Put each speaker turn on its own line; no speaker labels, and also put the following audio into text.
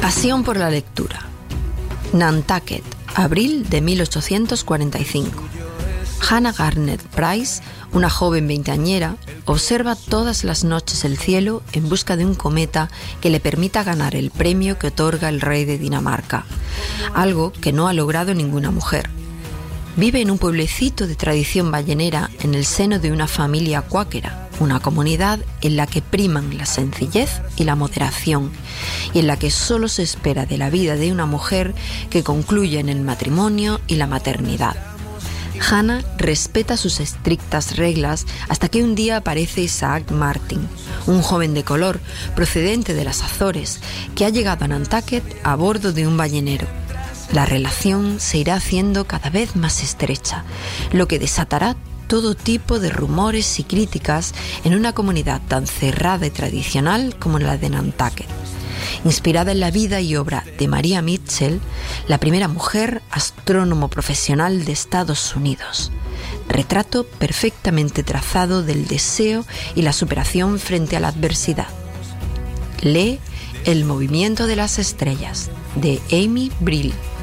Pasión por la lectura. Nantucket, abril de 1845. Hannah Garnet Price, una joven veinteañera, observa todas las noches el cielo en busca de un cometa que le permita ganar el premio que otorga el rey de Dinamarca, algo que no ha logrado ninguna mujer. Vive en un pueblecito de tradición ballenera en el seno de una familia cuáquera, una comunidad en la que priman la sencillez y la moderación, y en la que solo se espera de la vida de una mujer que concluya en el matrimonio y la maternidad. Hannah respeta sus estrictas reglas hasta que un día aparece Isaac Martin, un joven de color procedente de las Azores, que ha llegado a Nantucket a bordo de un ballenero. La relación se irá haciendo cada vez más estrecha, lo que desatará todo tipo de rumores y críticas en una comunidad tan cerrada y tradicional como la de Nantucket. Inspirada en la vida y obra de Maria Mitchell, la primera mujer astrónomo profesional de Estados Unidos. Retrato perfectamente trazado del deseo y la superación frente a la adversidad. Lee El movimiento de las estrellas, de Amy Brill.